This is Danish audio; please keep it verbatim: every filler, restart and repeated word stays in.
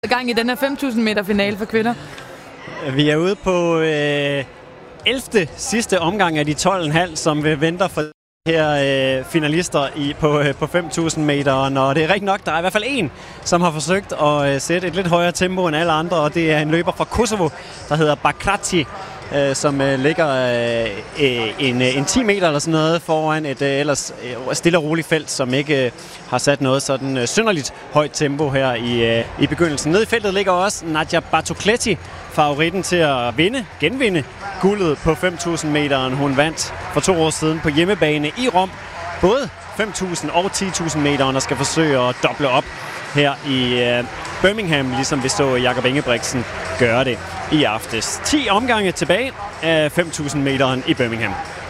gang i den her fem tusind meter finale for kvinder. Vi er ude på øh, ellevte sidste omgang af de tolv komma fem, som vi venter for her øh, finalister i, på, øh, på fem tusind meter. Og det er rigtig nok, der er i hvert fald en, som har forsøgt at øh, sætte et lidt højere tempo end alle andre, og det er en løber fra Kosovo, der hedder Bakrati, øh, som øh, ligger øh, en, en ti meter eller sådan noget foran et øh, ellers øh, stille og roligt felt, som ikke øh, har sat noget sådan øh, synderligt højt tempo her i, øh, i begyndelsen. Nede i feltet ligger også Nadia Bartocletti, favoritten til at vinde, genvinde guldet på fem tusind meteren. Hun vandt for to år siden på hjemmebane i Rom, både fem tusind og ti tusind meteren, og skal forsøge at doble op her i øh, Birmingham, ligesom vi så Jakob Ingebrigtsen gøre det i aftes. ti omgange tilbage af fem tusind meteren i Birmingham.